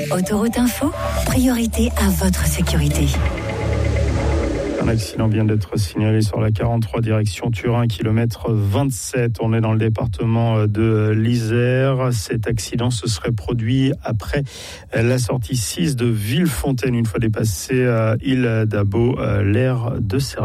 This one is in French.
Autoroute Info, priorité à votre sécurité. Un accident vient d'être signalé sur la 43 direction Turin, kilomètre 27. On est dans le département de l'Isère. Cet accident se serait produit après la sortie 6 de Villefontaine, une fois dépassé Île d'Abo, l'aire de service.